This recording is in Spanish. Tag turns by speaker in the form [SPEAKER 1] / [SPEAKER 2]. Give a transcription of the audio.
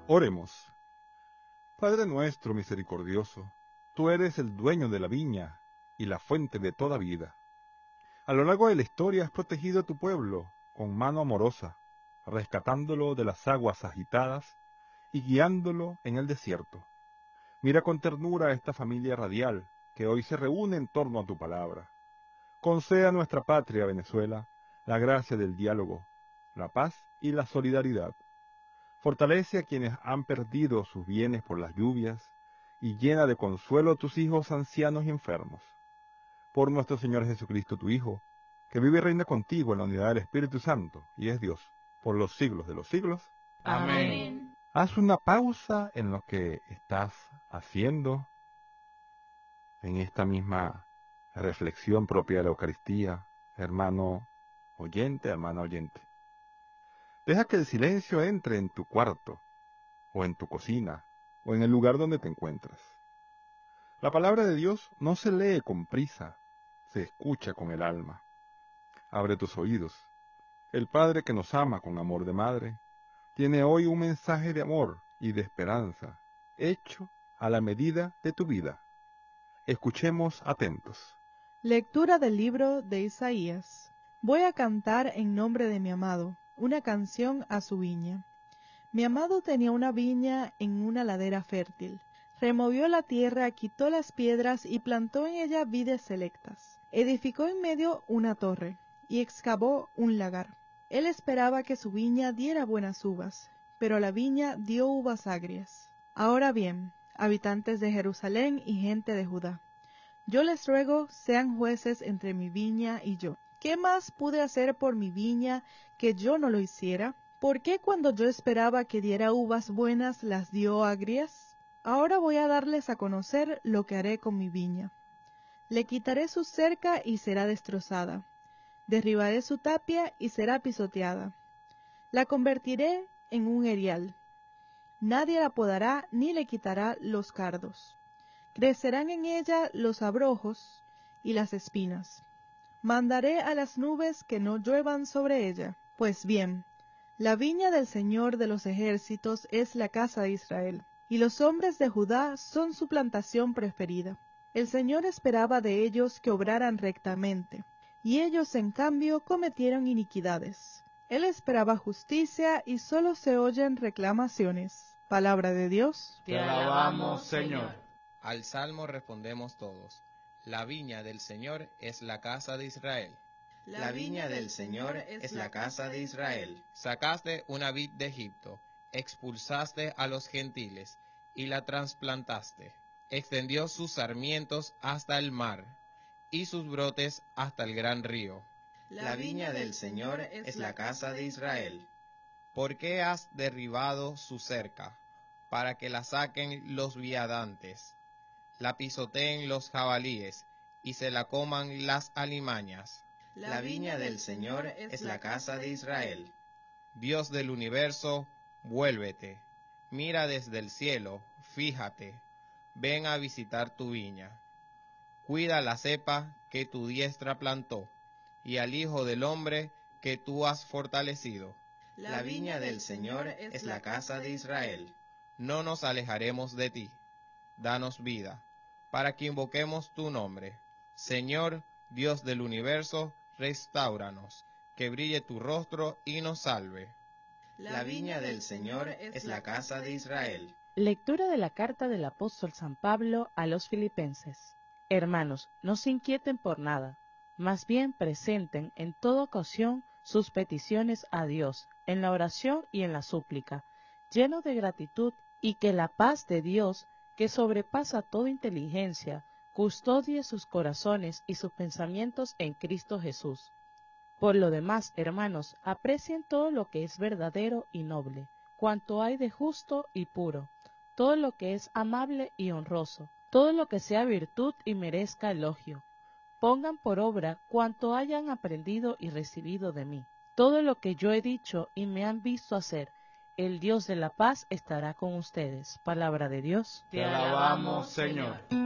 [SPEAKER 1] Oremos. Padre nuestro misericordioso, tú eres el dueño de la viña y la fuente de toda vida. A lo largo de la historia has protegido a tu pueblo con mano amorosa, rescatándolo de las aguas agitadas y guiándolo en el desierto. Mira con ternura a esta familia radial que hoy se reúne en torno a tu palabra. Concede a nuestra patria, Venezuela, la gracia del diálogo, la paz y la solidaridad. Fortalece a quienes han perdido sus bienes por las lluvias y llena de consuelo a tus hijos ancianos y enfermos. Por nuestro Señor Jesucristo, tu Hijo, que vive y reina contigo en la unidad del Espíritu Santo y es Dios por los siglos de los siglos.
[SPEAKER 2] Amén.
[SPEAKER 1] Haz una pausa en lo que estás haciendo en esta misma reflexión propia de la Eucaristía, hermano oyente, hermana oyente. Deja que el silencio entre en tu cuarto, o en tu cocina, o en el lugar donde te encuentras. La palabra de Dios no se lee con prisa, se escucha con el alma. Abre tus oídos. El Padre que nos ama con amor de madre, tiene hoy un mensaje de amor y de esperanza, hecho a la medida de tu vida. Escuchemos atentos.
[SPEAKER 3] Lectura del libro de Isaías. Voy a cantar en nombre de mi amado, una canción a su viña. Mi amado tenía una viña en una ladera fértil. Removió la tierra, quitó las piedras y plantó en ella vides selectas. Edificó en medio una torre y excavó un lagar. Él esperaba que su viña diera buenas uvas, pero la viña dio uvas agrias. Ahora bien, habitantes de Jerusalén y gente de Judá, yo les ruego sean jueces entre mi viña y yo. ¿Qué más pude hacer por mi viña que yo no lo hiciera? ¿Por qué cuando yo esperaba que diera uvas buenas las dio agrias? Ahora voy a darles a conocer lo que haré con mi viña. Le quitaré su cerca y será destrozada. Derribaré su tapia y será pisoteada. La convertiré en un erial. Nadie la podará ni le quitará los cardos. Crecerán en ella los abrojos y las espinas. Mandaré a las nubes que no lluevan sobre ella. Pues bien, la viña del Señor de los ejércitos es la casa de Israel, y los hombres de Judá son su plantación preferida. El Señor esperaba de ellos que obraran rectamente, y ellos en cambio cometieron iniquidades. Él esperaba justicia y solo se oyen reclamaciones. Palabra de Dios.
[SPEAKER 2] Te alabamos, Señor.
[SPEAKER 4] Al salmo respondemos todos. La viña del Señor es la casa de Israel.
[SPEAKER 2] La viña del Señor es la casa de Israel.
[SPEAKER 4] Sacaste una vid de Egipto, expulsaste a los gentiles y la trasplantaste. Extendió sus sarmientos hasta el mar y sus brotes hasta el gran río.
[SPEAKER 2] La viña del Señor es la casa de Israel.
[SPEAKER 4] ¿Por qué has derribado su cerca? Para que la saquen los viandantes, la pisoteen los jabalíes y se la coman las alimañas.
[SPEAKER 2] La viña del Señor es la casa de Israel.
[SPEAKER 4] Dios del universo, vuélvete, mira desde el cielo, fíjate, ven a visitar tu viña. Cuida la cepa que tu diestra plantó, y al Hijo del Hombre que tú has fortalecido.
[SPEAKER 2] La viña del Señor es la casa de Israel.
[SPEAKER 4] No nos alejaremos de ti. Danos vida, para que invoquemos tu nombre. Señor, Dios del universo, restáuranos, que brille tu rostro y nos salve.
[SPEAKER 2] La viña del Señor es la casa de Israel.
[SPEAKER 5] Lectura de la carta del apóstol San Pablo a los Filipenses. Hermanos, no se inquieten por nada, más bien presenten en toda ocasión sus peticiones a Dios, en la oración y en la súplica, llenos de gratitud, y que la paz de Dios, que sobrepasa toda inteligencia, custodie sus corazones y sus pensamientos en Cristo Jesús. Por lo demás, hermanos, aprecien todo lo que es verdadero y noble, cuanto hay de justo y puro, todo lo que es amable y honroso, todo lo que sea virtud y merezca elogio. Pongan por obra cuanto hayan aprendido y recibido de mí. Todo lo que yo he dicho y me han visto hacer, el Dios de la paz estará con ustedes. Palabra de Dios.
[SPEAKER 2] Te alabamos, Señor.